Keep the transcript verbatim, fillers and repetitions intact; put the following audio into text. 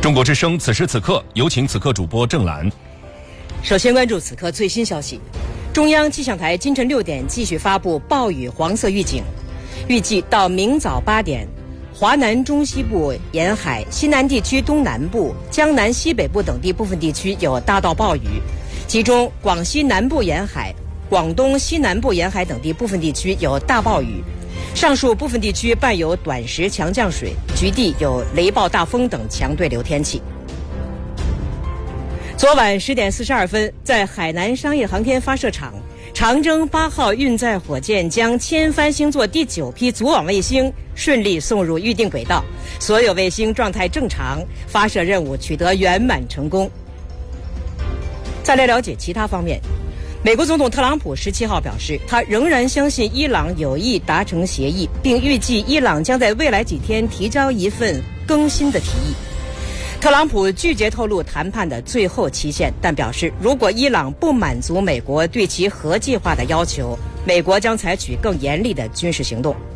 中国之声，此时此刻，有请此刻主播郑兰。 首先关注此刻最新消息，中央气象台今晨六点继续发布暴雨黄色预警，预计到明早八点，华南中西部沿海、西南地区东南部、江南西北部等地部分地区有大到暴雨，其中广西南部沿海、广东西南部沿海等地部分地区有大暴雨。上述部分地区伴有短时强降水，局地有雷暴大风等强对流天气。昨晚十点四十二分，在海南商业航天发射场，长征八号运载火箭将千帆星座第九批组网卫星顺利送入预定轨道，所有卫星状态正常，发射任务取得圆满成功。再来了解其他方面。美国总统特朗普十七号表示，他仍然相信伊朗有意达成协议，并预计伊朗将在未来几天提交一份更新的提议。特朗普拒绝透露谈判的最后期限，但表示如果伊朗不满足美国对其核计划的要求，美国将采取更严厉的军事行动。